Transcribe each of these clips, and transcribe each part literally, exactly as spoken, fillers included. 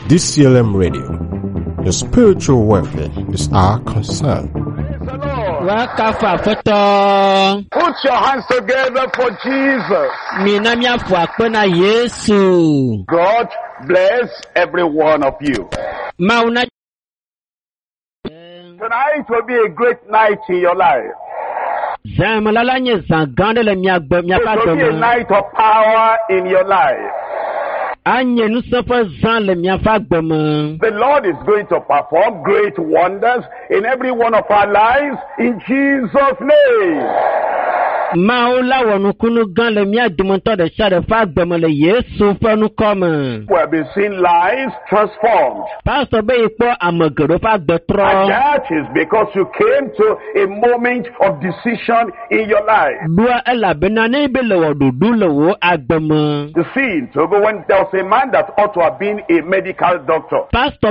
D C L M Radio. Your spiritual welfare is our concern. Put your hands together for Jesus. God bless every one of you. Tonight will be a great night in your life. It will be a night of power in your life. The Lord is going to perform great wonders in every one of our lives in Jesus' name. We have been seeing lives transformed. And that is because you came to a moment of decision in your life. You see, in Togo, when there was a man that ought to have been a medical doctor.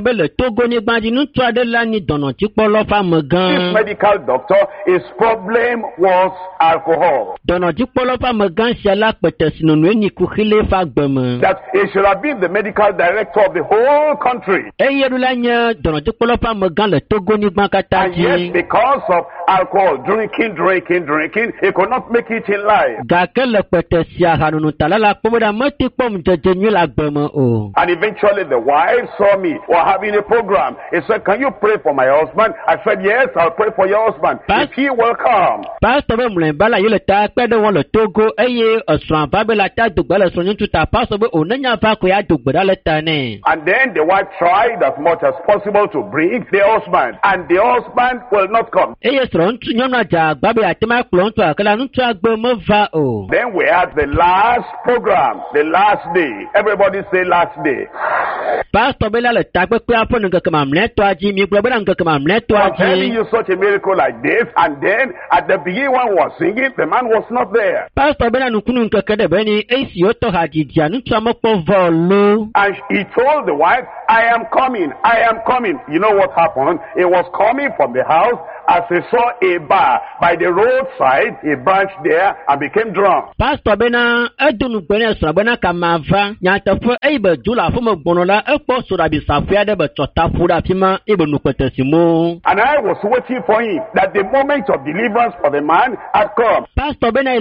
This medical doctor, his problem was alcohol. That he should have been the medical director of the whole country. And yet, because of alcohol, drinking, drinking, drinking, he could not make it in life. And eventually the wife saw me or having a program. He said, "Can you pray for my husband?" I said, "Yes, I'll pray for your husband. If he will come." And then the wife tried as much as possible to bring the husband, and the husband will not come. Then we had the last program, the last day. Everybody say last day. I'm telling you such a miracle like this, and then at the beginning one was singing, the man was not there. And he told the wife, "I am coming, I am coming." You know what happened? He was coming from the house as he saw a bar by the roadside. He branched there and became drunk. And I was waiting for him, that the moment of deliverance for the man had come. And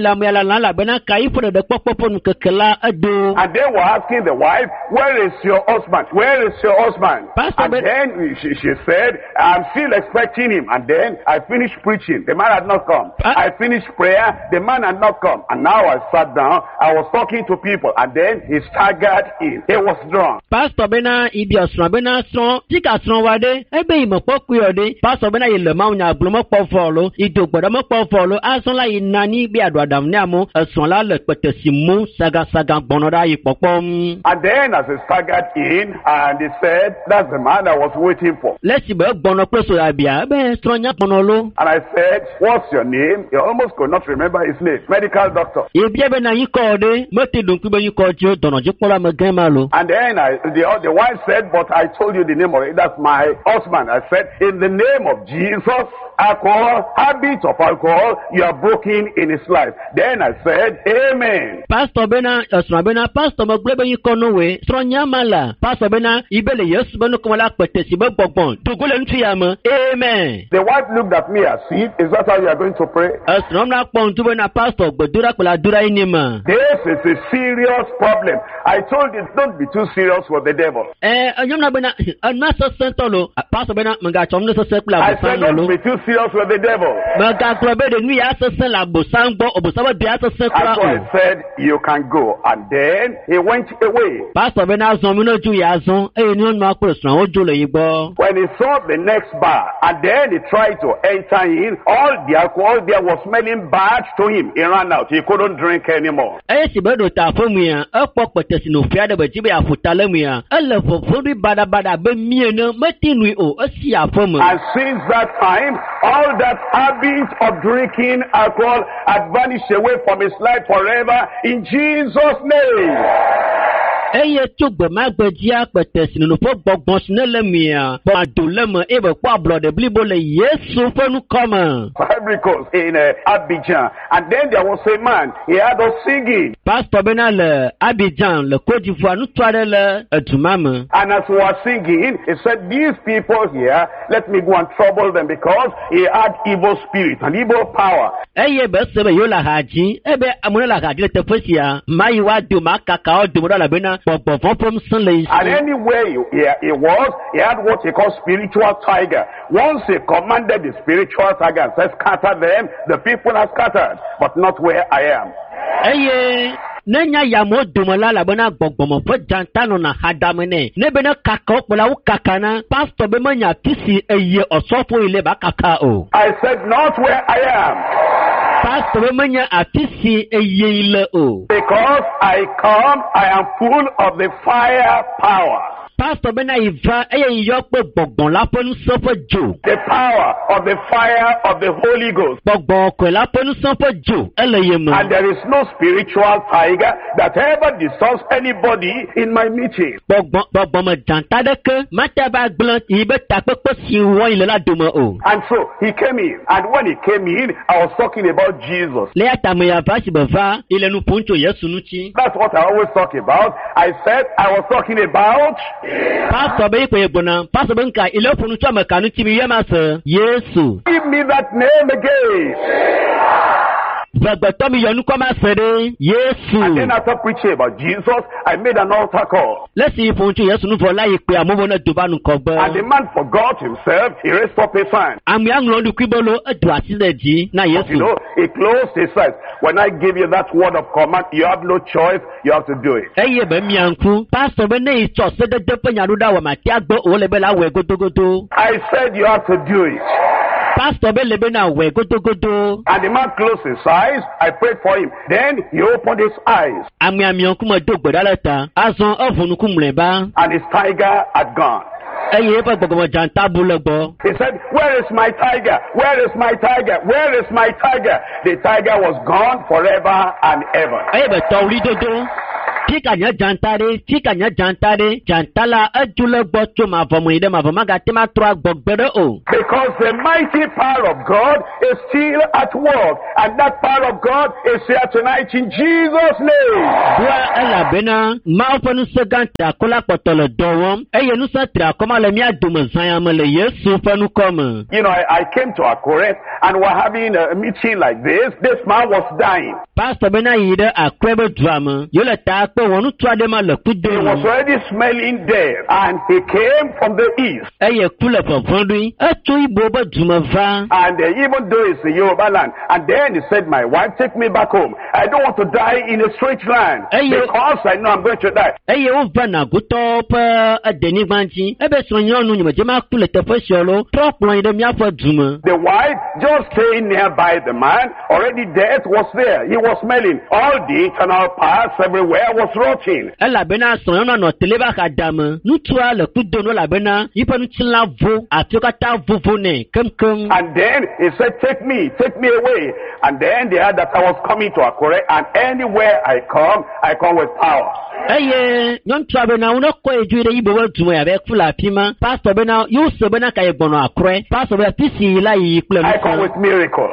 they were asking the wife, "Where is your husband? Where is your husband?" And then she, she said, "I'm still expecting him." And then I finished preaching. The man had not come. I finished prayer. The man had not come. And now I sat down. I was talking to people. And then he staggered in. He was drunk. Pastor Bena Ibiosra Bena Stron, Tika Stron Wade, Ebe Mopokuode, Pastor Bena Ilemaunia Blomopo follow, Ito Bodamopo follow, Asola in Nani Biadwadam Namo, a Sola Lepetesimu, Saga Saga Bonoda Ipopom. And then as he staggered in, and he said, "That's the man I was waiting for." Let's see, Bonoposo Abia, Stronya Bonolo. And I said, "What's your name?" He almost could not remember his name. Medical doctor. And then I, the, the wife said, "But I told you the name of it. That's my husband." I said, "In the name of Jesus, alcohol, habit of alcohol, you are broken in his life." Then I said, "Amen." Pastor Bena, Bena, Pastor Magreba, you can know way, Stronya Mala, Pastor Bena, Ibele, yes, Benokumala, Petesiba Bobon, to go and Fiamma, amen. The wife looked at me as if, "Is that how you are going to pray?" As Romna Pontubena Pastor, but Durakula Dura Inima. This is a serious problem. I told you, don't be too serious with the devil. Eh, I'm not Bena, I'm not so central. Pastor Bena, Magachom, no circular. I said, don't be too serious with the devil. That's why I said, "You can go." And then he went away. Pastor Bena, when he saw the next bar, and then he tried to enter in, all the alcohol there was smelling bad to him. He ran out. He couldn't drink anymore. And since that time, all that habit of drinking alcohol had vanished away from his life forever in Jesus' name. Eye tugbe magbedia kpetesi no fo gbogbon sinele mia bo adolemo ebe kwa blood blibo le Yesu fenu come. Because in uh, Abidjan, and then there was a man, he had us singing. Pastor Benal Abidjan le Côte d'Ivoire nous toile le etumame. And as we were singing, he said, these people here, let me go and trouble them because he had evil spirit and evil power. Eye be sebe yo la haji, ebe amuna la haji le tefosia, mai wa do makaka o do la bena bobo from Sunday. And anywhere he, he, he was, he had what he called spiritual tiger. Once he commanded the spiritual tiger and said, scatter them, the people are scattered, but not where I am. Eye nenya yamo dumala la bena gbogbomo fo jantano na hadamene ne bena kaka opola u kakana pastor be manya tisi eye osofo ile ba kaka o. I said not where I am. Pastor be manya atisi eye ile o. Because I come, I am full of the fire power. Pastor Bena Iva, eye yokpe bogbon la ponu sofo jo. The power of the fire of the Holy Ghost. Bogbon ko la ponu sofo jo. Eleyemo. And there is no spiritual tiger that ever disturbs anybody in my meeting. Bogbon bogbon me janta deke, mate ba gblan ibe tapepe si won ile la domo o. And so he came in, and when he came in, I was talking about Jesus. Le atame ya va si beva, ile nu puncho Yesu nuchi. That's what I always talk about. I said I was talking about Pastor be ko egbona, pastor be nka ile funu to mekanu ti mi yema se Yesu. Give me that name again. Vagbato mi yonu koma sere Yesu. And then after preaching about Jesus, I made an altar call. Let's see if unto Yesu nu for lai pe amobo na duba nu kogba. And the man forgot himself. He raised up his hand. Ami anglo du kwibolo edu asideji na Yesu. You know, he closed his eyes. When I give you that word of command, you have no choice. You have to do it. Eye be mi anku. Pastor be ne icho se de de pe nyaruda wa mati agbo o lebe la we godogodo. I said you have to do it. Pastor be lebe na we godogodo. And the man closed his eyes. I prayed for him. Then he opened his eyes. Ami ami anku mo do gbodalata. Azon ovunu kumleba. And his tiger had gone. Eye pe gbogbo janta bulogbo. He said, where is my tiger? Where is my tiger? Where is my tiger? The tiger was gone forever and ever. Eye be to ri dodo. Tika nya jantare, tika nya jantare, jantala ajule bocho ma vomo ide ma voma ga tema tro agbogbere o. Because the mighty power of God is still at work, and that power of God is here tonight in Jesus' name. Bua ela bena, ma ofonu seganta kola potolo dowom, eye nu satra koma le mi adumo zanya me le Yesu fenu come. You know, I, I came to Akure and we're having a meeting like this. This man was dying. Pastor bena yide akrebe drama, yole ta he was already smelling death, and he came from the east. And uh, even though it's a Yoruba land, and then he said, my wife, take me back home. I don't want to die in a strange land because I know I'm going to die. The wife just staying nearby the man, already death was there. He was smelling. All the internal parts everywhere was rotting. And then he said, take me, take me away. And then they heard that I was coming to Akure, and anywhere I come, I come with power. I come with miracles.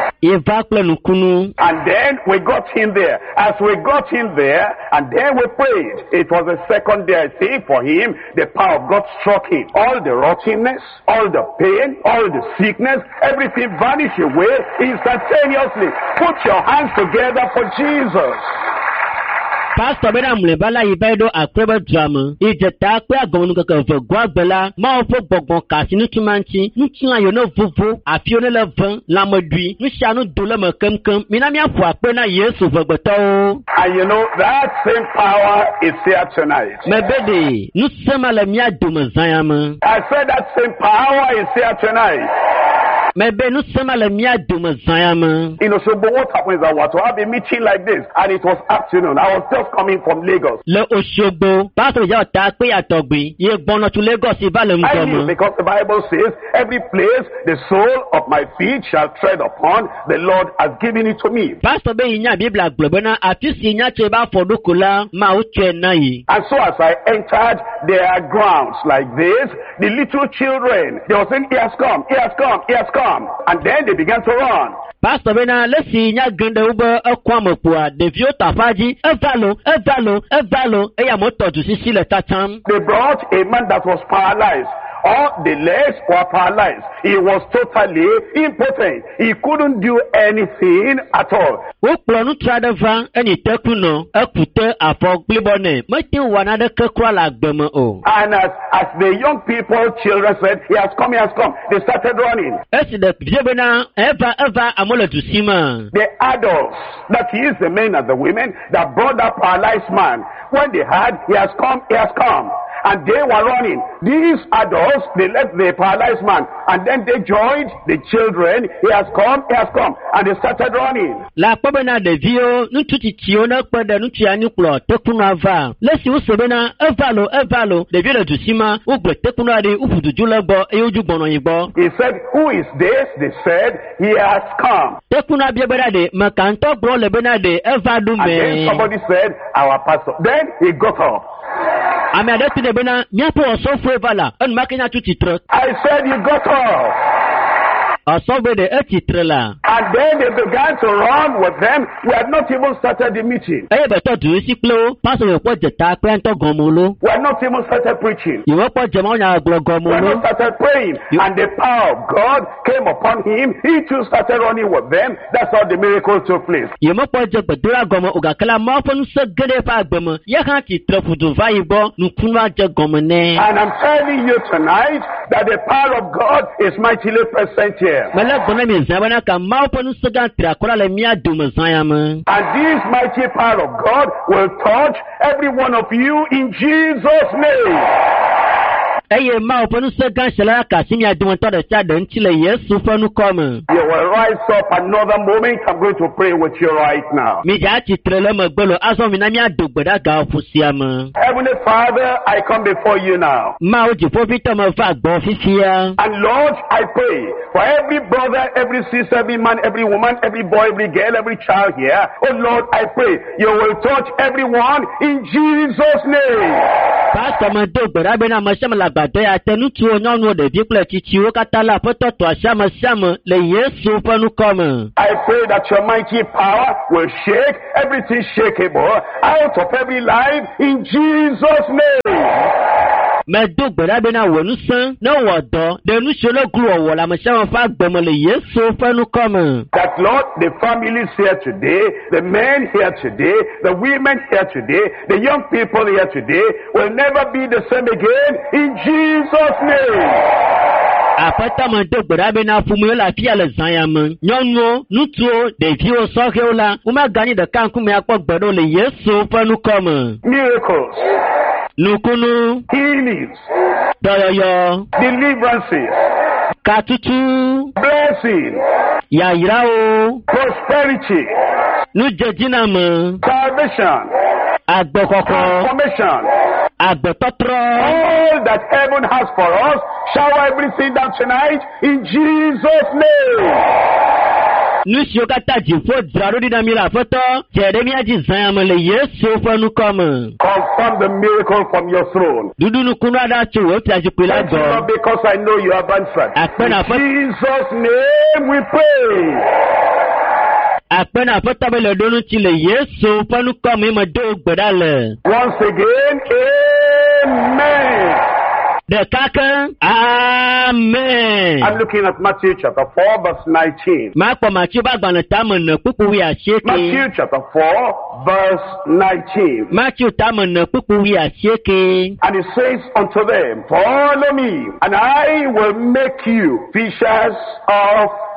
And then we got in there. As we got in there, and then we prayed. It was the second day, I think, for him. The power of God struck him. All the rottenness, all the pain, all the sickness, everything vanished away instantaneously. Put your hands together for Jesus. Pastor Bena Mlebala Ibedo Akreba drama. Ijeta kwe agonu kaka vogwa bela. Ma ofo bogbon kasi nutumanchi. Nutua yono vuvu. Afione levan. La modui. Nushanu dole me kem kem. Minami afu akpe na Yesu vogbeto. And you know, that same power is here tonight. Mebede. Nusema le miya dume zayama. I said that same power is here tonight. Me be nu sema le mia dome zayama. You know, so but what happened is that we were to have a meeting like this, and it was afternoon. I was just coming from Lagos. Le Oshogbo, pastor ya ta pe atogbi, ye gbono tu Lagos ba le I knew mgomo. because the Bible says, every place the sole of my feet shall tread upon, the Lord has given it to me. Pastor be nya Biblia globena afisi nya che ba fodukola ma uche na yi. And so as I entered their grounds like this, the little children, they were saying, he has come, he has come, he has come. And then they began to run. Pastor bena lesi nya gende ubo akwamopua devio tafaji evalo evalo evalo eya moto du sisi le tatam. They brought a man that was paralyzed. All the legs were paralyzed. He was totally impotent. He couldn't do anything at all. O planu tradeva eni tekuno ekute afọ glibone meti wanade kekwa la gbemo o. And as, as the young people, children said, he has come, he has come, they started running. Esi de bjebena eva eva amole du sima. The adults, that is the men and the women that brought that paralyzed man, when they heard, he has come, he has come, and they were running. These adults, they left the paralyzed man, and then they joined the children. He has come, he has come, and they started running. La pobena de vio nututi tiona kwede nuti anuklo tekuna ava. Lesi usebena evalo evalo de vio du sima ugbe tekuna de ufudu julebo e oju gbono yigbo. He said, who is this? They said, he has come. Tekuna biebena de makanto bro lebena de evadu And then me. somebody said, our pastor. Then he got up. Ame adeti de bena miapo osofu evala en makenya tu titre. I said, you got up. Osofu de e titre la. And then they began to run with them. We had not even started the meeting. Eye beto du isi klo paso yo po jeta pe ento gomolo. We had not even started preaching. Yo po jema onya aglo We had gomolo. not started praying. You- And the power of God came upon him. He too started running with them. That's how the miracle took place. Yo mo po je gbedura gomo ugakala mo fo nu se gede fa agbemo. Ye kan titre fudu va yibo nu kunu aje gomo ne. And I'm telling you tonight that the power of God is mightily present here. Mele gona mi zabana ka ma fo nu se gan tra kola le mi adum zayama. And this mighty power of God will touch every one of you in Jesus' name. Eye ma fo nu se gan shela ka simi adum to de cha de ntile Yesu fo nu come. You will rise up another moment. I'm going to pray with you right now. Mi ja titre le mo gbelo aso mi na mi adogbeda ga ofusiama. Heavenly Father, I come before you now. Ma o ji fo fito mo fa gbo fifia. And Lord, I pray for every brother, every sister, every man, every woman, every boy, every girl, every child here. Oh Lord, I pray you will touch everyone in Jesus' name. Pastor mo dogbeda be na mo shama la gbado ya tenutu onyonu de biple titi o katala poto to ashama shama le Yesu fo nu come. I pray that your mighty power will shake everything shakeable out of every life in Jesus' name. Me dogbeda be na wonu san na wodo de nu sholo glu owo la mo shama fa gbemo le Yesu fo nu come. That Lord, the families here today, the men here today, the women here today, the young people here today will never be the same again in Jesus' name. Apata mo dogbeda be na fumu la fia le zanyama. Nyonu nutuo de vio soke ola uma gani de kanku me akpo gbedo le Yesu fo nu come. Miracles, Nukunu healings, doyoyo deliverances, katutu blessing, yayirao prosperity, nujejina mo salvation, agbokoko transformation. agbototro All that heaven has for us, shower everything down tonight in Jesus' name. nusio kata jifo draro dinamira foto jeremia ji zanyama le Yesu fo nu come. Confirm the miracle from your throne. Dudu nukunu ada chuo ti ajipila Thank you, go. Lord, because I know you have answered. Akpena In fo Jesus' name we pray. akpena foto be le donu ti le Yesu fo nu come mo dogbeda le. Once again, amen. De kaka amen. I'm looking at Matthew chapter four, verse nineteen. Ma po ma chi ba gbana ta mo na pupu wi asieke. Matthew chapter four, verse nineteen. Matthew ta mo na pupu wi asieke. And it says unto them, follow me, and I will make you fishers of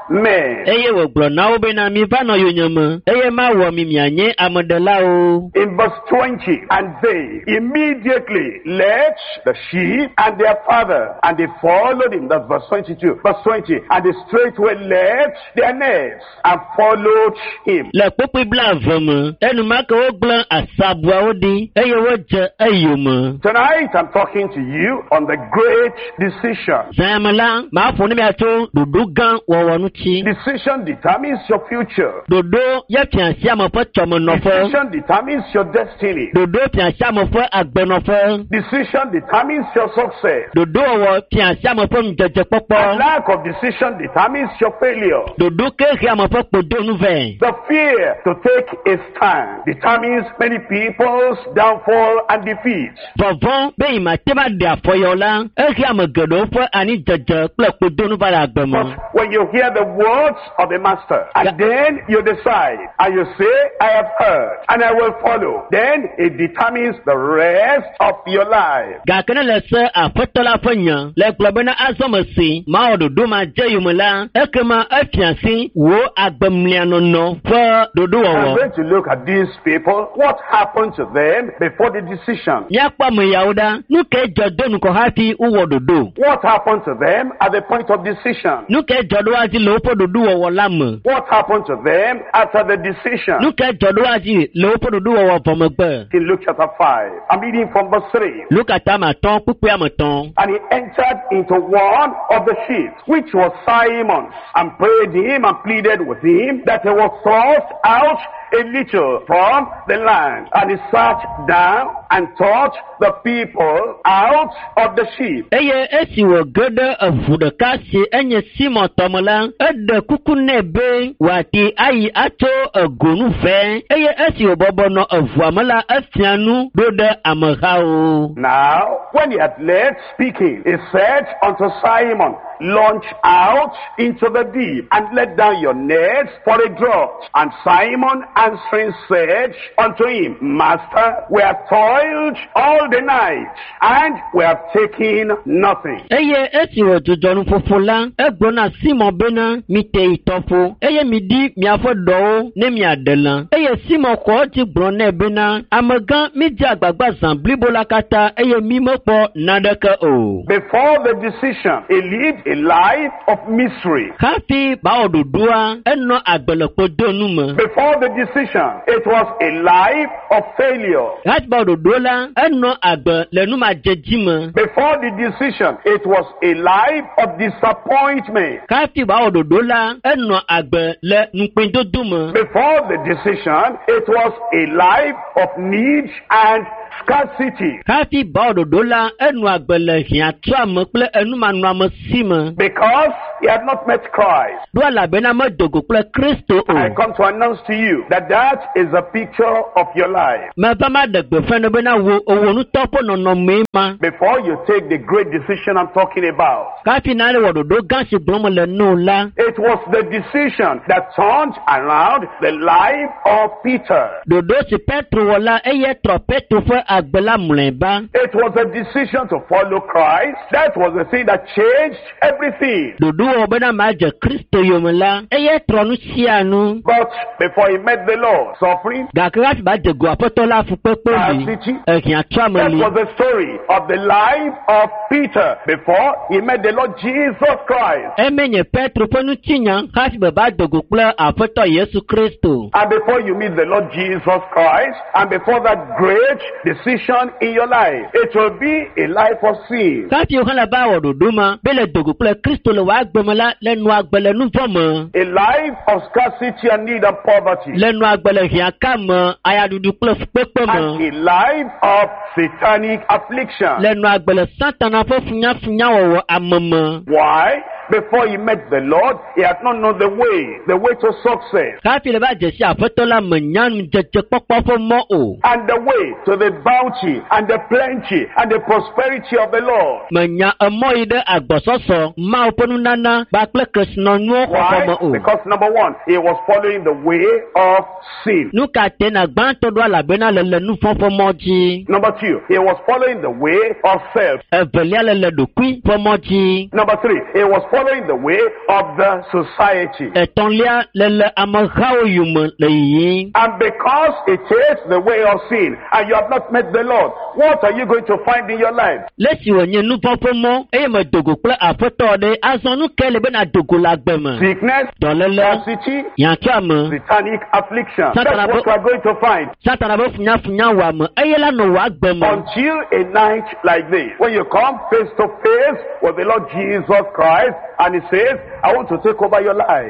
men. Eye wo gblɔ na wo bena mi va nɔ yonyeme. Eye ma wɔ mi mianye amedelawo. In verse twenty, and they immediately left the sheep and their father, and they followed him. That's verse twenty-two. Verse twenty, and they straightway left their nets and followed him. Le kpokpe bla ave me, enumake wo gblẽ asabuawo ɖi, eye wodze eyome. Tonight I'm talking to you on the great decision. Zãme la, maa ƒo ne mia tso ɖoɖo gã wɔwɔ ŋuti. Decision determines your future. Ɖoɖo ye fiasia me ƒe tsɔmenɔƒe. Decision determines your destiny. Ɖoɖo fiasia me ƒe agbenɔƒe. Decision determines your success. Ɖoɖo wɔwɔ fiasia me ƒe ŋudzedzekpɔkpɔ. And lack of decision determines your failure. Ɖoɖo ke xea me ƒe kpodonu vɛ. The fear to take a stand determines many people's downfall and defeat. Vɔvɔ̃ be yi mate ma ɖe afɔyɔ la, exea me geɖewo ƒe anidzedze kple kpodonu va le agbe me. But when you hear the words of the master, and then you decide, and you say, I have heard, and I will follow, then it determines the rest of your life. Gake ne le se aƒetɔ la ƒe nya, le gblɔ bena azɔ me si, mawɔ ɖoɖo ma dze yome la, ekema efia si wo agbemlianɔnɔ ƒe ɖoɖo I'm wɔwɔ. going to look at these people, what happened to them before the decision. Míakpɔ ameyawo ɖa, nu ke dzɔ do nukɔ hafi wowɔ ɖoɖo. What happened to them at the point of decision. Nu ke dzɔ ɖo azi le woƒe ɖoɖo wɔwɔ la me. What happened to them after the decision. Nu ke dzɔ ɖo azi le woƒe ɖoɖo wɔwɔ vɔ megbe. In Luke chapter five, I'm reading from verse three. Luka tame atɔ̃ kpukpui ame tɔ̃. And he entered into one of the ships, which was Simon's, and prayed him and pleaded with him that he was thrust out a little from the land. And he sat down and taught the people out of the ship. Eye esi wò ge ɖe eʋu ɖeka si enye Simon tɔme la, eɖe kuku nɛ be wòate ayi atso egonu vɛ. Eye esi wòbɔbɔ nɔ eʋua me la, efia nu ɖo ɖe amehawo. Now, when he had left speaking, he said unto Simon, launch out into the deep and let down your nets for a draught. And Simon answering said unto him, Master, we have toiled all the night and we have taken nothing. Eye esi wò dzudzɔ nuƒoƒo la, egblɔ na Simon bena mite yi tɔƒo, eye miɖi miaƒe ɖɔwo ne miaɖe lã. Eye Simon xɔ edzi gblɔ nɛ bena, amegã midze agbagba zã blibo la katã, eye mi mekpɔ naɖeke o. Before the decision, he lived a life of misery. Hafi bawɔ ɖoɖoa, enɔ agbe le kpodonu me. Before the decision, it was a life of failure. Hafi bawɔ ɖoɖo la, enɔ agbe le numadzedzi me. Before the decision, it was a life of disappointment. Hafi bawɔ ɖoɖo la, enɔ agbe le nukpɛdodo me. Before the decision, it was a life of need and scarcity. Hafi bawɔ ɖoɖo la, enɔ agbe le hiãtua me kple enumanɔame si me. Because he had not met Christ. Do elabena medogo kple Kristo o. I come to announce to you that that is a picture of your life. Meva ma ɖe gbeƒã ne bena wo owó nutɔ ƒe nɔnɔme ma. Before you take the great decision I'm talking about. Kafi na ɖe wɔ ɖoɖo gã si gblɔm le no la. It was the decision that turned around the life of Peter. Ɖoɖo si Petro wɔ la, eye trɔ Petro ƒe agbe la mlɔeba. It was a decision to follow Christ. That was the thing that changed everything. Ɖoɖo wɔ bena ma dze Kristo yome la, eye trɔ nu sia nu. But before he met the Lord, suffering, gake hafi ba de go aƒetɔ la fukpekpe li, ehiãtua me that li. was the story of the life of Peter before he met the Lord Jesus Christ. Emenye Petro ƒe nutinya hafi be ba do go kple aƒetɔ Yesu Kristo. And before you meet the Lord Jesus Christ, and before that great decision in your life, it will be a life of sin. Kafi wohã le ba wɔ ɖoɖo ma, be le do go kple Kristo le wòa agbe me la, le nu agbe le nu vɔ me. A life of scarcity and need and poverty. Le nu agbe le hiãka me, ayaɖuɖu kple fukpekpe And me. a life of satanic affliction. Le nu agbe le Satana ƒe funyafunya wɔwɔ ame me. Why? Before he met the Lord, he had not known the way, the way to success. Kafi le ba dze si aƒetɔ la me nya nudzedze kpɔkpɔ ƒe mɔ o. And the way to the bounty and the plenty and the prosperity of the Lord. Menya emɔ yi ɖe agbɔsɔsɔ Mawu ƒe nunana kpakple kesinɔnuwo xɔxɔ me Why? o. Because number one, he was following the way of sin. Nu ka te na gbãtɔ ɖo elabena le le nu vɔ̃ ƒe mɔ dzi. Number two, he was following the way of self. Evelia le le ɖokui ƒe mɔ dzi. Number three, he was following the way of the society. Etonlia lele amahao yume leyi. And because it is the way of sin, and you have not met the Lord, what are you going to find in your life? Lesi wenye nu popomo eye me dogo kple afotode azonu kele be na dogo lagbeme. Sickness, scarcity, satanic affliction. That's what we are going to find. Until a night like this, when you come face to face with the Lord Jesus Christ, and He says, I want to take over your life.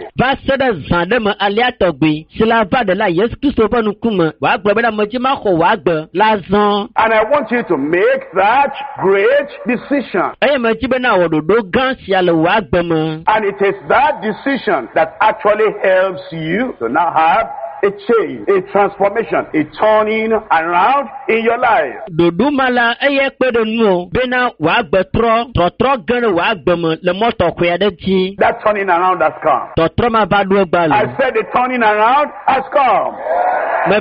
And I want you to make that great decision. And it is that decision that actually helps you to now have a change, a transformation, a turning around in your life. That turning around has come. I said the turning around has come. And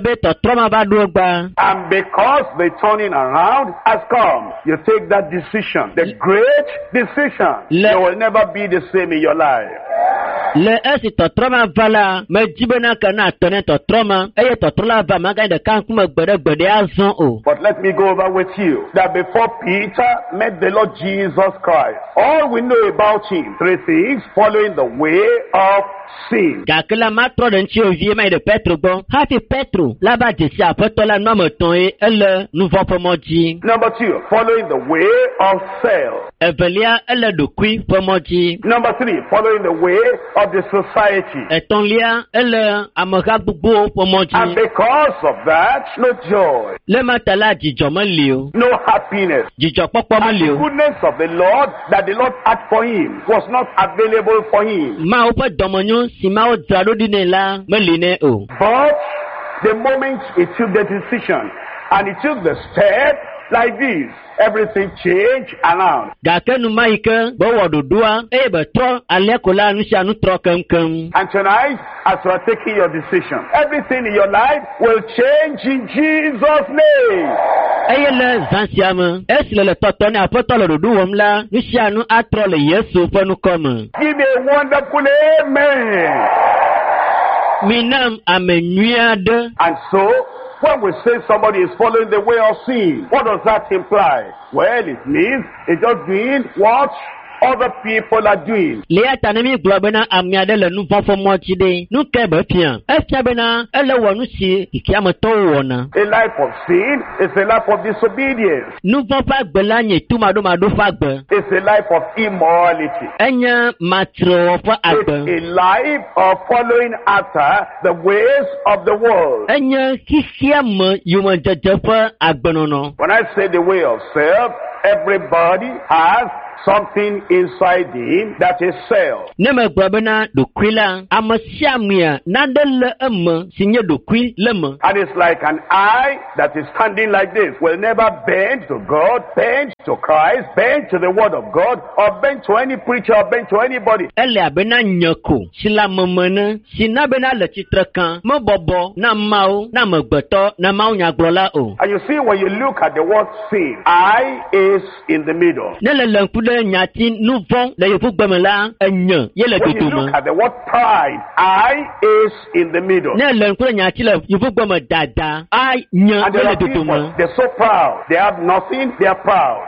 because the turning around has come, you take that decision, the great decision. You will never be the same in your life. Le esi totroma vala me jibena kana tone totroma eye totrola va maganda kan kuma gbede gbede azon o. But let me go over with you that before Peter met the Lord Jesus Christ, all we know about him, three things: following the way of sin. Gakela matro den chi ovie mai de Petro bon. Hafi Petro la ba desi apostola no mo ton e ele nouveau pomoji. Number two, following the way of self. Evelia ele do kui pomoji. Number three, following the way of the society. Etonlia ele amaka bubu pomoji. And because of that, no joy. Le matala jijo malio. No happiness. Jijo popo malio. The goodness of the Lord that the Lord had for him was not available for him. Ma opa domonyo but the moment he took the decision and he took the step like this, everything changed around. And tonight, as you are taking your decision, everything in your life will change in Jesus' name. Give me a wonderful amen. And so, when we say somebody is following the way of sin, what does that imply? Well, it means it's just doing what other people are doing. A life of sin is a life of disobedience. It's a life of immorality. It's a life of following after the ways of the world. When I say the way of self, everybody has something inside him that is self. And it's like an eye that is standing like this, will never bend to God, bend to Christ, bend to the word of God, or bend to any preacher, or bend to anybody. And you see, when you look at the word sin, I is in the middle. When you look at the word pride, I is in the middle. And there are people, they're so proud. They have nothing, they are proud.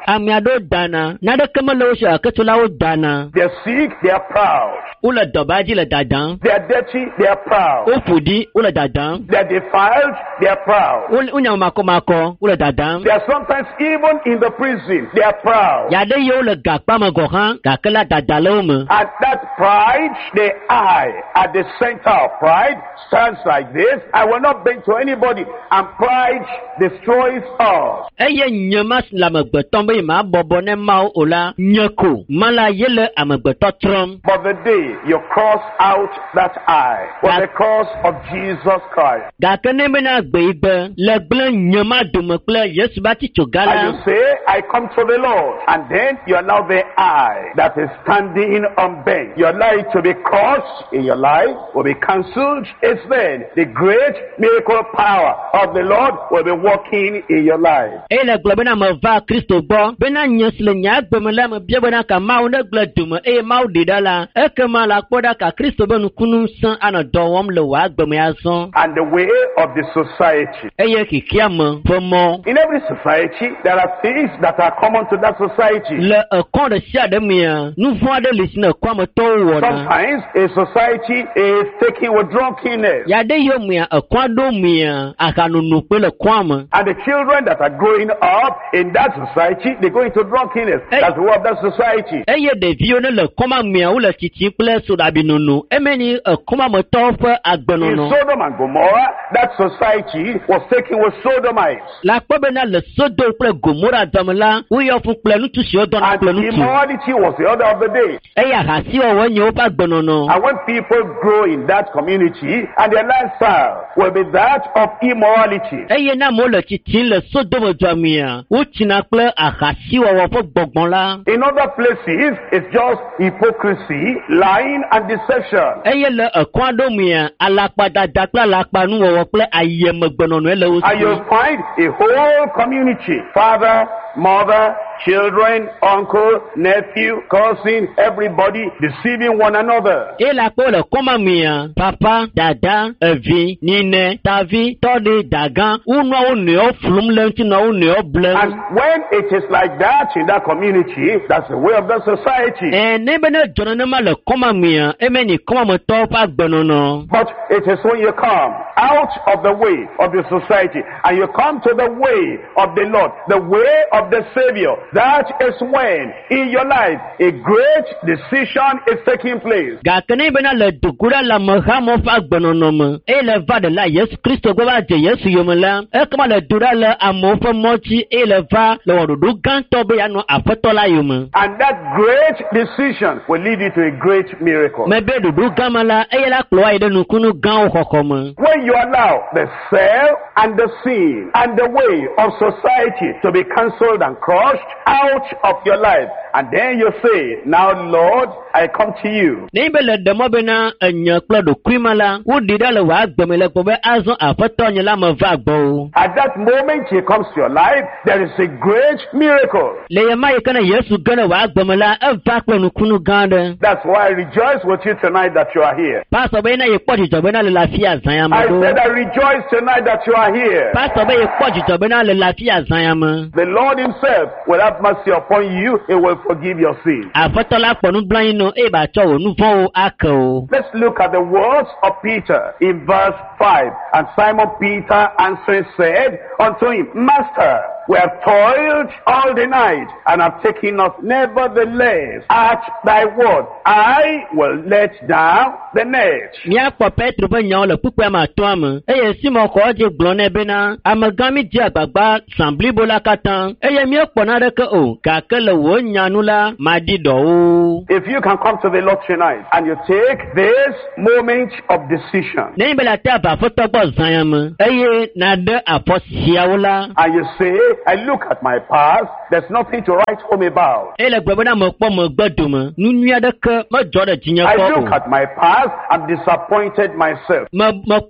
They're sick, they are proud. They're dirty, they are proud. They're defiled, they are proud. They are sometimes even in the prison, they are proud. And that pride, the I at the center of pride stands like this: I will not bend to anybody, and pride destroys us. But the day you cross out that I was the cross of Jesus Christ. And you say, I come to the Lord, and then you allow the I that is standing unbent. You your life to be crushed in your life, will be cancelled. Instead, the great miracle power of the Lord will be working in your life. Ele globena mava Kristo bo bena nyesle nya gbemela me biebena ka mawo ne gledum e mawo didala e kema la kpoda ka Kristo benu kunu san ana dowom le wa gbeme ason. And the way of the society. Eye kikiam fomo. In every society, there are things that are common to that society. Le akon de sia de mia nu fo de lisina kwam to wo na. Sometimes a society is taking with drunkenness. Ya de yo mia akon do mia akanu nu pe le kwam. And the children that are growing up in that society, they go into drunkenness. Hey. That's the way of that society. Eye de vio ne le koma mia u le titi ple so da binunu. Emeni akoma mo to fa agbenono. In Sodom and Gomorrah, that society was taken with sodomites. La kpebena le Sodom ple Gomorrah damla u yo fu ple nu tu si odon na ple nu tu. Immorality was the order of the day. Eya hasi o wenye o pa gbenono. And when people grow in that community, and their lifestyle will be that of immorality. Eye na mo le titi le Sodom jamia u tina ple ahasi o wo fu gbogbon la. In other places, it's just hypocrisy, lying, and deception. Eye le akwado mia alakpada dakla lakpanu wo ple ayem gbenono ele o. And you'll find a whole community, father, mother, children, uncle, nephew, cousin, everybody deceiving one another. Ela ko le koma mia papa, dada, evi, nine, tavi, todi, dagan, uno uni o flum lenti na uni o blem. And when it is like that in that community, that's the way of the society. Eh, nebene jonanema le koma mia, emeni koma mo to pa gbenono. But it is when you come out of the way of the society and you come to the way of the Lord, the way of the Savior, that is when in your life a great decision is taking place. Gakene bena le dugura la mahamo fa gbenono me. E le va de la Yesu Kristo go va je Yesu yomela. E kama le dura le amofo mochi e le va le wodudu ganto be ya no afeto la yome. And that great decision will lead you to a great miracle. Me be dudu gamala e la klo ide nu kunu gan kokoma. When you allow the self and the sin and the way of society to be cancelled and crushed out of your life, and then you say, now Lord, I come to you. Nebele demo bena enya klo do kwimala wo didale wa gbemele ko be azon afeto nya la ma va gbo. At that moment he comes to your life, there is a great miracle. Le yema yekana Yesu gana wa gbemela e va klo nu kunu gande. That's why I rejoice with you tonight that you are here. Pastor be na ye poti to be na le lafia zanya ma I do. said I rejoice tonight that you are here. Pastor be ye poti to be na le lafia zanya ma. The Lord himself will have mercy upon you. He will forgive your sins. Afeto la ponu blan no e ba cho nu fo akọ. Let's look at the words of Peter in verse five. And Simon Peter answering said unto him, Master, we have toiled all the night and have taken us. Nevertheless, at thy word, I will let down the net. Mia po Petro be nyawo le pupu ma to am. Eye Simon ko je gbon na be na amagami di agbagba sambli bola katan. Eye mi po na de ke o ka ke le wo nyanu la ma di do o. If you can come to the Lord tonight and you take this moment of decision. Ne be la ta ba foto bo zanyam. Eye na de aposiawola. And you say, I look at my past, there's nothing to write home about. I look at my past, I'm disappointed myself. Because of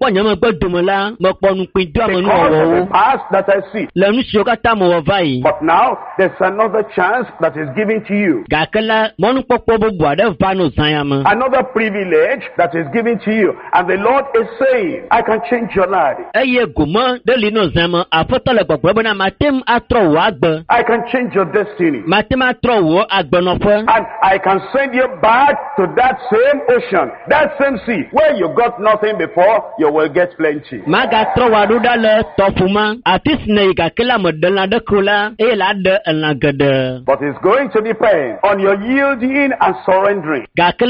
the past that I see. But now, there's another chance that is given to you. Another privilege that is given to you. And the Lord is saying, I can change your life. I can change your destiny. And I can send you back to that same ocean, that same sea, where you got nothing before, you will get plenty. But it's going to depend on your yielding and surrendering.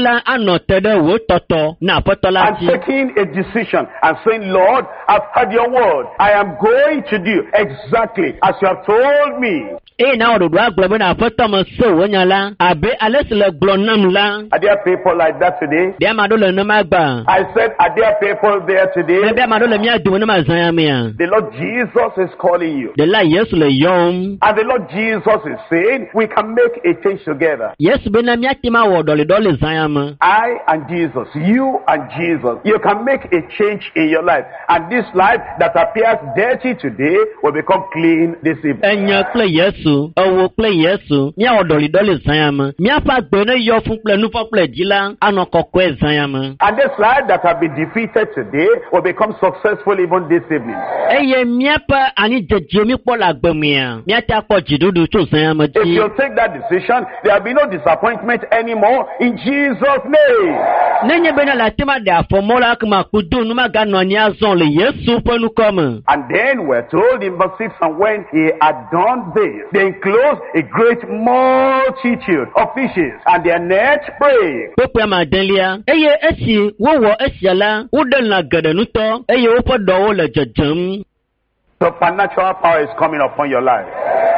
And taking a decision and saying, Lord, I've heard your word. I am going to do exactly as you have told me. E na ododo agblebe na afeto me so wonyala abe alesi le gblɔ nam la. Are there people like that today? Bia ma do le ne magba. I said, are there people there today? Bia ma do le mia do ne ma zan mea. The Lord Jesus is calling you. De la Yesu le yom. And the Lord Jesus is saying, we can make a change together. Yesu be na mia tima wo dole dole zan ma. I and Jesus, you and Jesus, you can make a change in your life. And this life that appears dirty today will become clean this evening. Enya kple Yesu, owo kple Yesu, mia wo dole dole zan ma. Mia fa gbe ne yo fun kple nu fo kple dila, ano kokwe zan ma. And this life that have been defeated today will become successful even this evening. Eye mia pa ani jeje mi po la gbe mia. Mia ta ko jidudu to zan ma If ji. you take that decision, there will be no disappointment anymore in Jesus' name. Nenye bena la tema de afomola kuma kudu numa ga no ni azon le Yesu pe nu come. And then we're told in verse six, and when he had done this, they enclosed a great multitude of fishes, and their net brake. Popo ma delia. Eye esi wo wo esiala, wo de na gede nu to, eye wo po do wo le jejem. Supernatural power is coming upon your life.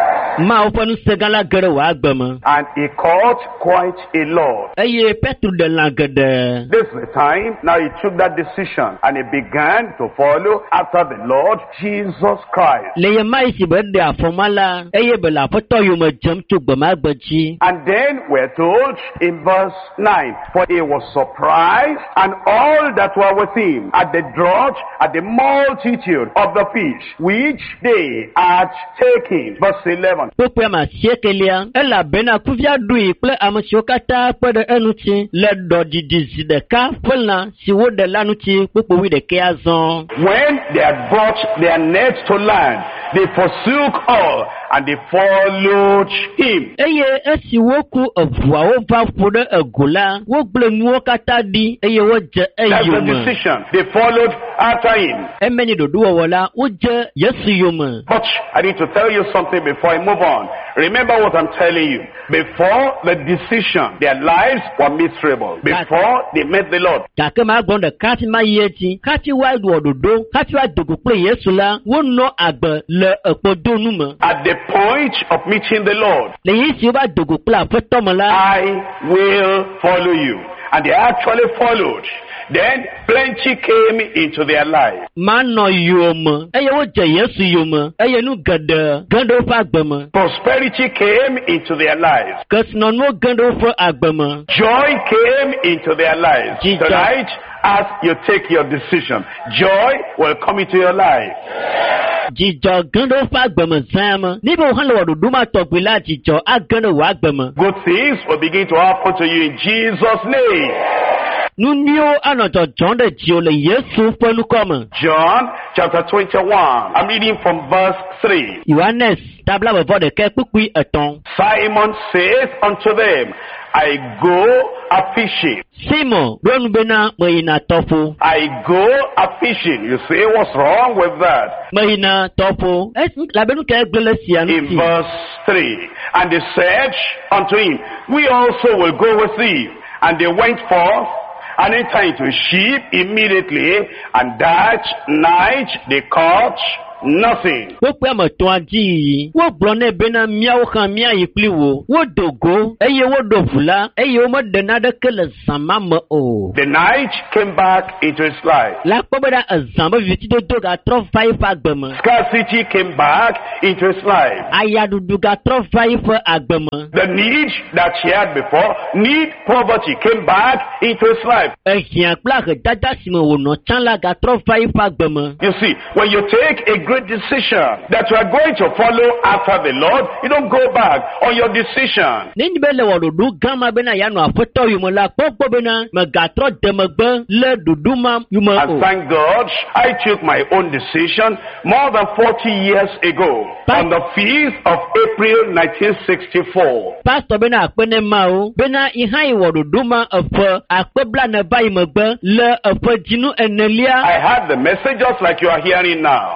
Ma wo po nu segala gede wa agbema. And he caught quite a lot. Eye Petru de la gede. This is the time. Now he took that decision and he began to follow after the Lord Jesus Christ. Le ye mai si be de afomala, eye be la foto yo me jem tu gbe ma gbeji. And then we're told in verse nine, for he was surprised, and all that were with him, at the draught, at the multitude of the fish, which they had taken. Verse eleven. Popo ma siekelia, ela bena kuvia dui ple amasio kata pe de enuti, le do didi de ka felna si wo de lanuti popo wi de ke azon. When they had brought their nets to land, they forsook all, and they followed him. Eye esi wo ku avua wo va fo de egola, wo gble nuo kata di, eye wo je That's the eyoma. decision. They followed after him. Emeni do do wala, wo je Yesu yoma. But I need to tell you something before I move on. Remember what I'm telling you. Before the decision, their lives were miserable. Before they met the Lord. Kake ma gbon de kati ma yeti, kati wa do do, kati wa dogo ple Yesu la, wo no agbe le epodo nu me. At the point of meeting the Lord, Le yisi wo ba dogo ple afeto mo la. I will follow you. And they actually followed. Then plenty came into their life. Ma no yoma, eye wo je Yesu yoma, eye nu gede, gendo fa agbema. Prosperity came into their lives. Kes no no gendo fa agbema. Joy came into their lives. Jesus. Tonight, as you take your decision, joy will come into your life. Jijo gendo fa agbema zama. Nibo han lo do duma to gbe la jijo agendo wa agbema. Good things will begin to happen to you in Jesus' name. Nu nio anoto John de jio le Yesu fa nu come. John chapter twenty-one. I'm reading from verse three. Yohanes tabla bo de ke pukui eton. Simon says unto them, I go a fishing. Simon, donu bena mayina tofu. I go a fishing. You say, what's wrong with that? Mayina tofu. Es la benu ke gbele si anu In si. verse three. And they said unto him, we also will go with thee. And they went forth and entered into a ship immediately, and that night they caught nothing. Wo pe mo to aji. Wo blo ne bena miawo kan mia yipli wo. Wo dogo, eye wo dovula, eye wo mo de na de kele sama mo o. The night came back into his life. La pobeda azamba viti do do ga tro five agbema. Scarcity came back into his life. Aya dudu ga tro five agbema. The need that he had before, need poverty, came back into his life. Ehian kpla ke dada simo wo no chan la ga tro five agbema. You see, when you take a great decision that you are going to follow after the Lord, you don't go back on your decision. Ni bele wo dudu gama bena ya no afeto yumo la popo bena me ga tro demegbe le duduma yumo And o. thank God, I took my own decision more than forty years ago on the feast of April nineteen sixty-four. Pastor bena akpene ma o bena ihai wo duduma efe akpebla ne bayi megbe le efe jinu enelia. I had the message just like you are hearing now. I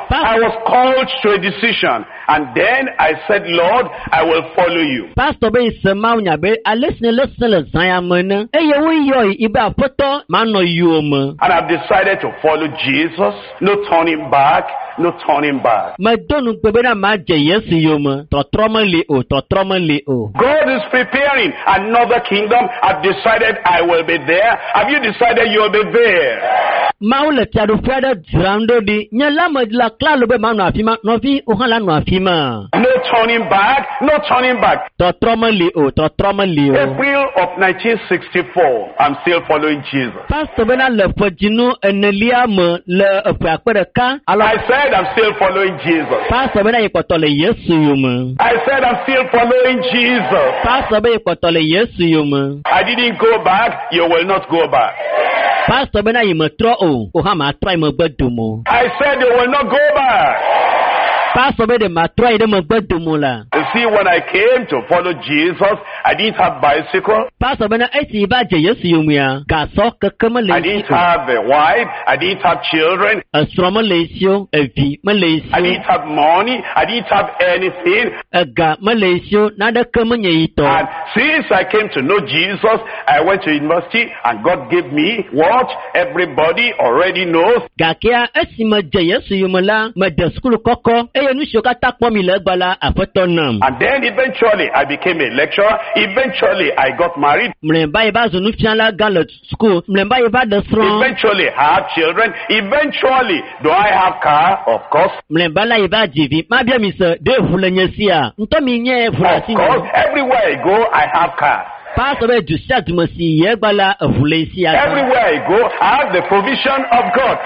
was called to a decision. And then I said, Lord, I will follow you. Pastor be sama unyabe alesne lesele zayamene. Eye we yo ibe apoto mano yoma. And I've decided to follow Jesus. No turning back. No turning back. Madonu bebena maje yesu yoma. Totromali o, totromali o. God is preparing another kingdom. I've decided I will be there. Have you decided you'll be there? Maule tiadu feda drando di. Nyalama la klalo be manu afima. Novi uhala no afima. No turning back. No turning back. Totromali o, totromali o. April of nineteen sixty-four. I'm still following Jesus. Pastor bena le fojinu enelia me le epeakpere ka. I said I'm still following Jesus. Pastor bena yekotole yesu yoma. I said I'm still following Jesus. Pastor be yekotole yesu yoma. I didn't go back. You will not go back. Pastor bena yimetro o. Ohama atrai me bedumo. I said you will not go back. Pastor be de matrai de me bedumo la. You see, when I came to follow Jesus, I didn't have bicycle. Pastor bena esi ba je yesu yoma. Gaso kekeme le. I didn't have a wife. I didn't have children. Asro Malaysia, evi Malaysia. I didn't have money. I didn't have anything. Aga Malaysia nada kemenye ito. And since I came to know Jesus, I went to university and God gave me what everybody already knows. Gakia esi ma je yesu yoma la ma de school koko. Eye nu shoka takpo mi le gbala afetonam. And then eventually I became a lecturer. Eventually I got married. Mlemba iba zunu fiala galo school. Mlemba iba de front. Eventually I have children. Eventually, do I have car? Of course. Mlemba la iba jivi. Mabia misa de fulenyesia. Ntomi nye fulasi. Of course, everywhere I go, I have car. Everywhere I go, I have the provision of God.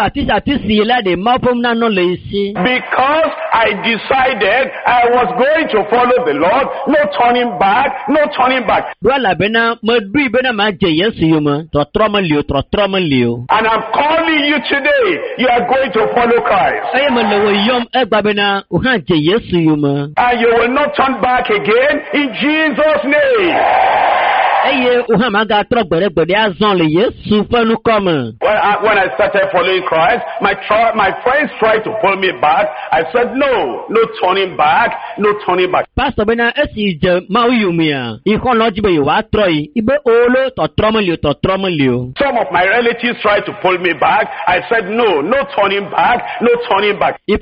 Because I decided I was going to follow the Lord, no turning back, no turning back. And I'm calling you today, you are going to follow Christ. And you will not turn back again in Jesus' name. When I, when I started following Christ, my tri- my friends tried to pull me back. I said, no, no turning back, no turning back. Pastor Bena, some of my relatives tried to pull me back. I said, no, no turning back, no turning back. And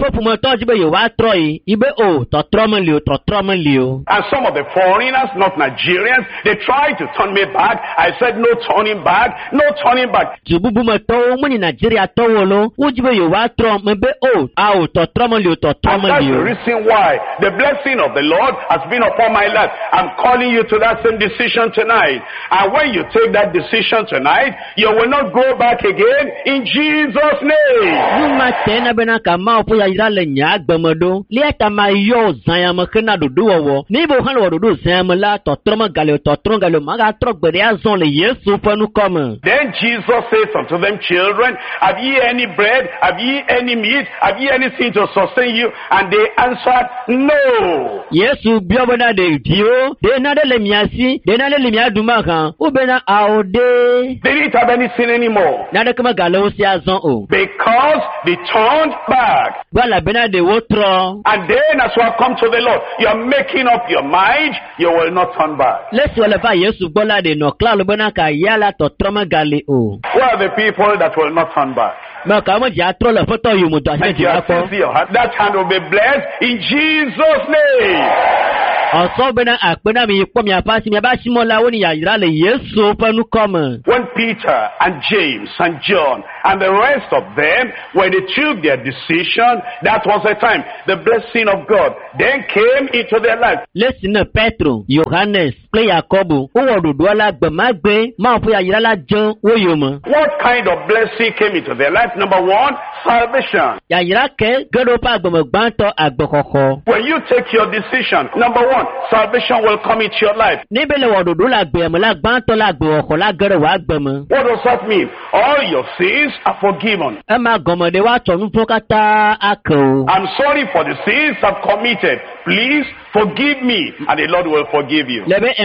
some of the foreigners, not Nigerians, they tried to turn me back. I said, no turning back, no turning back. And that's the reason why the blessing of the Lord has been upon my life. I'm calling you to that same decision tonight. And when you take that decision tonight, you will not go back again in Jesus' name. Then Jesus says unto them, children, have ye any bread? Have ye any meat? Have ye anything to sustain you? And they answered, no. Yes, they didn't have anything anymore. Because they turned back. And then as you have come to the Lord, you are making up your mind, you will not turn back. Who are the people that will not turn back? That hand will be blessed in Jesus' name. When Peter and James and John and the rest of them, when they took their decision, that was the time the blessing of God then came into their life. Listen, Petro, Johannes, Jacob, what kind of blessing came into their life? Number one, salvation. When you take your decision, number one, salvation will come into your life. What does that mean? All your sins are forgiven. I'm sorry for the sins I've committed. Please forgive me, and the Lord will forgive you. And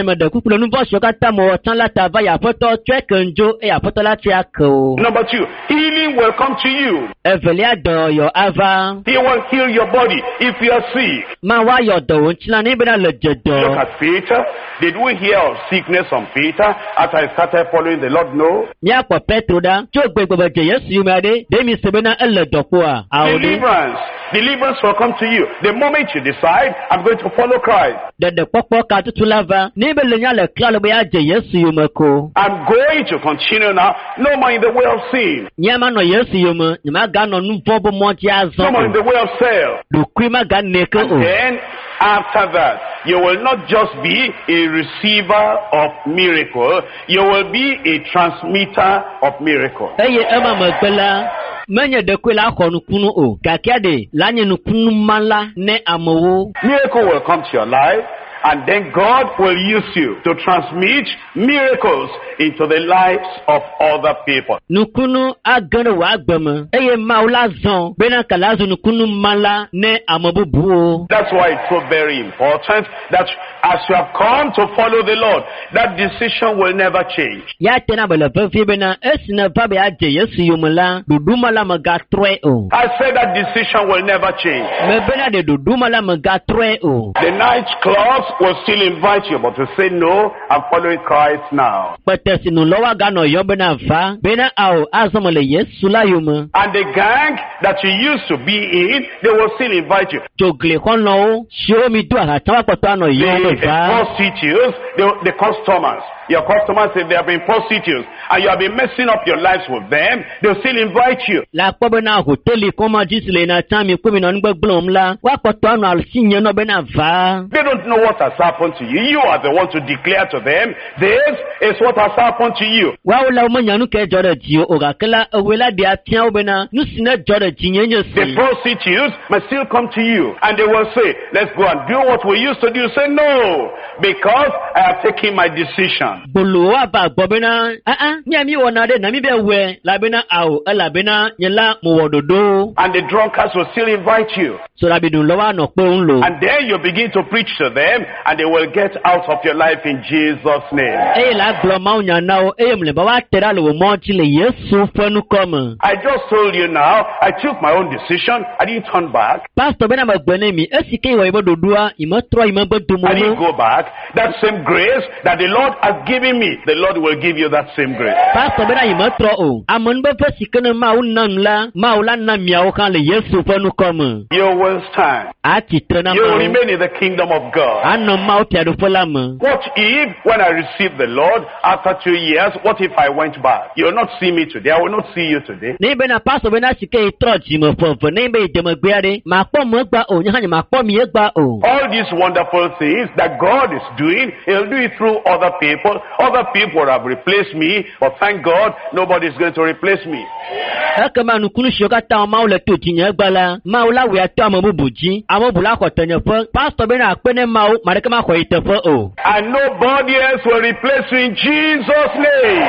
eme de kuku le nu vɔ sɔ kata mo wɔtan la ta va ya aƒetɔ tsɔe kendzo eye aƒetɔ la tsɔe ake o. Number two, healing will come to you. Evelia dɔyɔ ava. He will heal your body if you are sick. Ma wa yɔ dɔ wo ŋuti la ne bena le dze dɔ. Look at Peter. Did we hear of sickness on Peter after I started following the Lord? No. Miakpɔ Petro ɖa tso gbegbe dze Yesu yome aɖe ɖe mi se bena ele dɔ kpoa. Deliverance. Deliverance will come to you the moment you decide I'm going to follow Christ. Ɖeɖe kpɔkpɔ ka tutu la va ne be le nya le kla le be ya dze Yesu yome ko. I'm going to continue now, no more in the way of sin. Nyama nɔ Yesu yome, nyama ga nɔ nu vɔ be mɔdzi azɔ. No more in the way of self. Ɖokui ma ga neke o. And then after that, you will not just be a receiver of miracle, you will be a transmitter of miracle. Eye ema megbe la, menye ɖekui la xɔ nukunu o, gakia de la nye nukunu ma la ne amewo. Miracle will come to your life. And then God will use you to transmit miracles into the lives of other people. Nukunu agane wa agbeme. Eye ma la zon bena kalazu nukunu mala ne amobubu. That's why it's so very important that as you have come to follow the Lord, that decision will never change. Ya tena bele vevi bena esina vabe aje Yesu yomela duduma la maga tre o. I said that decision will never change. Me bena de duduma la maga tre o. The night clubs will still invite you, but to say no, I'm following Christ now. But no lower gano yobena va bena ao azamale Yesu la yoma. And the gang that you used to be in, they will still invite you. Jogle kono show me do ha tawa potano yoma The prostitutes, the, the customers, your customers, if they have been prostitutes and you have been messing up your lives with them, they'll still invite you. La pobena hoteli koma jisle na tami kumi na ngbe blom la wa potano al sinye no bena va. They don't know what has happened to you. You are the one to declare to them, this is what has happened to you. Wa ula umanyanu ke jore jiyo ogakela owela dia tian obena nusine jore jinyenye si. The prostitutes must still come to you and they will say, let's go and do what we used to do. Say no, because I have taken my decision. Buluwa ba bobena ah ah nyami wonade na mi be we labena au elabena nyela muwododo. And the drunkards will still invite you. So la bidun lowa no pe unlo. And then you begin to preach to them and they will get out of your life in Jesus' name. Eh la gloma unya nao eh mle ba wa tera lo mo ti le Yesu fenu come. I just told you now, I took my own decision. I didn't turn back. Pastor bena magbene mi esike wo ibo dodua imotro imagbedumo. I didn't go back. That same grace that the Lord has given me, the Lord will give you that same grace. Pastor bena imotro o. Amon be fesikene ma unan la, ma ulan na miawo kan le Yesu fenu come. You will stand. Ati trena ma. You will remain in the kingdom of God. Ano ma uti adu folama. What if, when I received the Lord, after two years, what if I went back? You will not see me today. I will not see you today. Ne bena pastor bena sike itroji mo fofo ne be jemo gbeade ma po mo gba o nyanya ma po mi gba o. All these wonderful things that God is doing, He'll do it through other people. Other people have replaced me, but thank God, nobody is going to replace me. Ekema nukunu shokata ma ule to tinye gbala ma ula we ato amobuji amobula ko tenye fo pastor bena akpene ma o mareke ma ko itefo o. And nobody else will replace you in Jesus' name.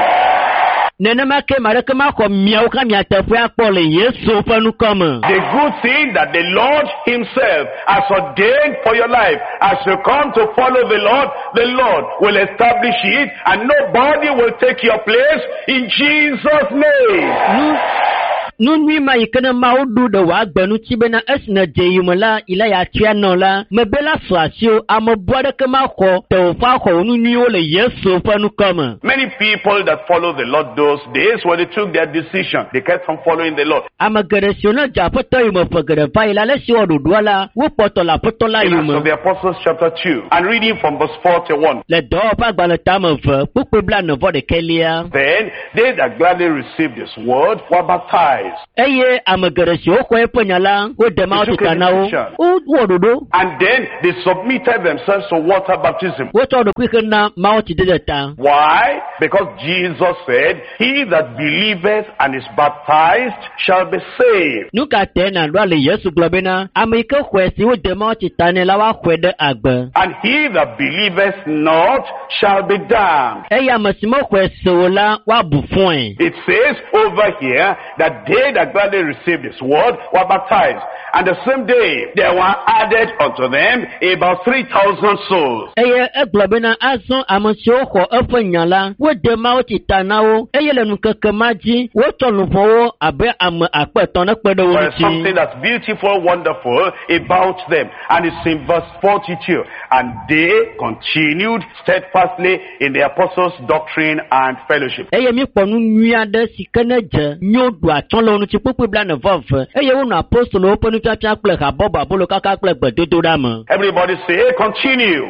Nenema mareke ma ko miawo ka miatefo akpole Yesu fanu come. The good thing that the Lord Himself has ordained for your life, as you come to follow the Lord, the Lord will establish it and nobody will take your place in Jesus' name. Mm. Nunwi ma yikene ma udu de wa gbenu tibena esna jeyumala ila ya tia no la mebela swasio amobwade ke ma ko te fa ko nunwi o le Yesu fanu come. Many people that follow the Lord those days, when they took their decision, they kept on following the Lord. Amagere siona ja poto yumo fagere fa ila le si odu dwala wo poto la poto la yumo. Of the Apostles chapter two and reading from verse forty-one. Le do pa gbale tamo fe pupu bla no vo de kelia. Then they that gladly received this word were baptized. Eye amagarasi okwo eponyala o dema otanawo o wododo. And then they submitted themselves to water baptism. What all the quicker na mauti deta. Why? Because Jesus said, he that believeth and is baptized shall be saved. Nuka tena rale Yesu globena amika kwesi o dema otanela wa kwede agbe. And he that believeth not shall be damned. Eye amasimo kwesi ola wa bufon. It says over here that they that gladly received his word were baptized. And the same day there were added unto them about three thousand souls. Eye eglobena azon amonsio ho efanyala wo de ma o titanawo eye lenu kekemaji wo tolufowo abe am apeton na pedo wo There's something that's beautiful, wonderful about them. And it's in verse forty-two. And they continued steadfastly in the apostles' doctrine and fellowship. Eye mi ponu nua de sikeneje nyodu atonlo nu ti popo bla na vove eye wo na apostle oponu tata kple ha boba bolo kaka kple gbedodo dama. Everybody say, continue.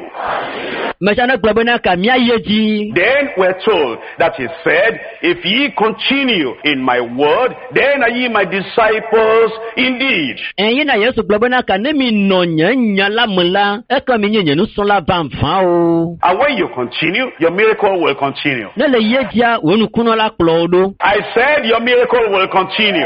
Mechana globena ka mia yeji. Then we're told that he said, if ye continue in my word, then are ye my disciples indeed. En yina Yesu globena ka ne mi no nya la mla e ka mi nyenye nu so la van fan o. And when you continue, your miracle will continue. Ne le yejia wonu kuno la klodo. I said your miracle will continue.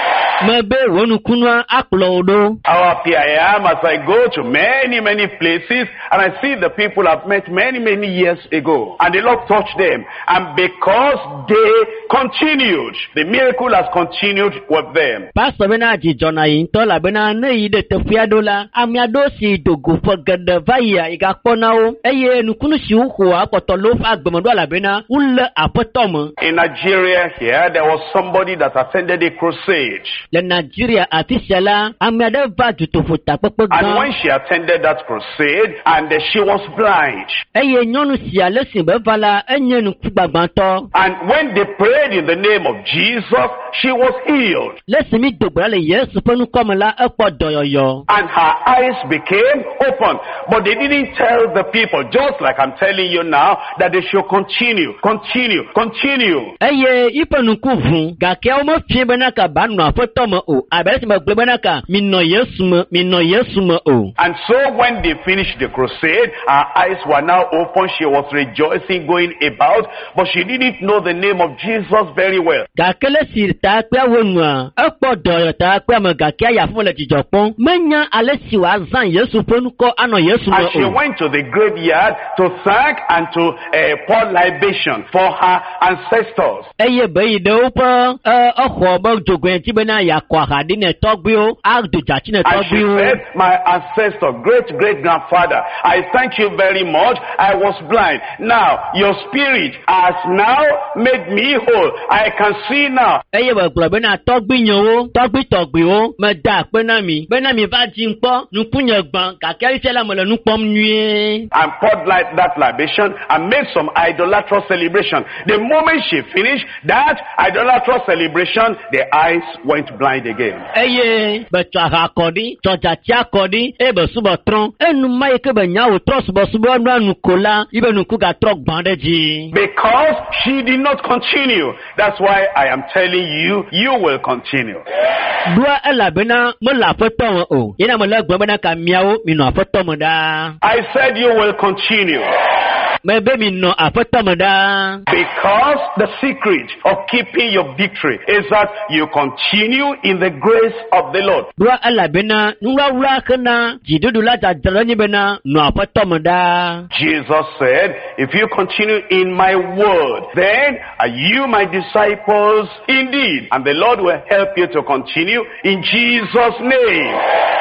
Mebe wonu kunwa aklodo. How happy I am as I go to many, many places and I see the people I've met many, many years ago. And the Lord touched them. And because they continued, the miracle has continued with them. Pastor bena jijona yintola bena ne yide tefiadola. Amiado si dogo fogede vaya igakponao. Eye nukunu si uhu akotolof agbemodo la bena ule apotomo. In Nigeria here, there was somebody that attended a crusade. Le Nigeria officiala amiade va tutofuta pepe gan. And when she attended that crusade, and uh, she was blind. Eye nyonu si ale si be vala enye nu kugbagbanto. And when they prayed in the name of Jesus, she was healed. Lesimi dogbra le Yesu penu komela epo doyoyo. And her eyes became open. But they didn't tell the people, just like I'm telling you now, that they should continue, continue, continue. Eye ipenu kuvun gake omo fie bena ka banu afoto mo o abesi mo gbe bena ka mi no Yesu mo mi no Yesu mo o. And so when they finished the crusade, her eyes were now open. She was rejoicing, going about, but she didn't know the name of Jesus very well. Gakele si ta pe wonu epo doyo ta pe mo gake aya fun le tijopon menya ale si wa zan Yesu penu ko ano Yesu mo o. And she went to the graveyard to thank and to uh, pour libation for her ancestors. Eye be ide opo eh oho bo jogun ti bena ya kwa hadi ne togbi o agdu jachi ne And she togbi o. said, my ancestor, great great grandfather, I thank you very much. I was blind. Now your spirit has now made me whole. I can see now. Eye be glo bena togbi yan o togbi togbi o me da pe na mi bena mi va ji npo nu kunye gban kake ise la mo le nu pom nue. And poured like that libation and made some idolatrous celebration. The moment she finished that idolatrous celebration, the eyes went blind again. Eye be twa ha kodi toja ti akodi e be subo tron enu mai ke be nya o tro subo subo nu anu kola ibe nu ku ga tro gban deji. Because she did not continue. That's why I am telling you, you will continue. Dua ela bena mo la foto o ina mo le gbo bena ka miawo mi no foto mo da. I said you will continue. Maybe me no afotomoda. Because the secret of keeping your victory is that you continue in the grace of the Lord. Dua ala bena nura ura kana jidudu la jajalani bena no afotomoda. Jesus said, if you continue in my word, then are you my disciples indeed. And the Lord will help you to continue in Jesus' name.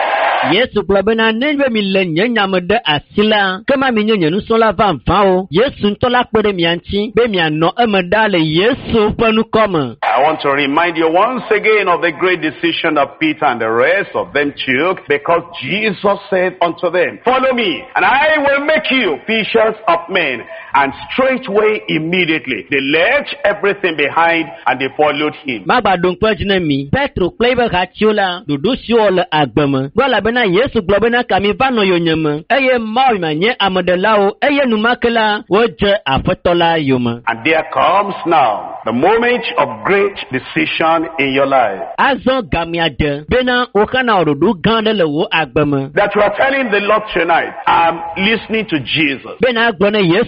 Yesu blabena nenbe mi lenye nyamede asila kema mi nyenye nu sola van van o Yesu ntola pere mi anchi be mi ano emedale Yesu panu koma. I want to remind you once again of the great decision that Peter and the rest of them took, because Jesus said unto them, follow me and I will make you fishers of men. And straightway immediately they left everything behind and they followed him. Mabadon kwajine mi Petro klebe hachiola dudu siole agbeme gwala bena Yesu globena kami vano yonyeme eye mawi manye amodelao eye numakela woje afetola yoma. And there comes now the moment of great decision in your life. Azo gamiade bena okana orudu gandele wo agbeme. That you are telling the Lord tonight, I'm listening to Jesus. Bena agbone Yesu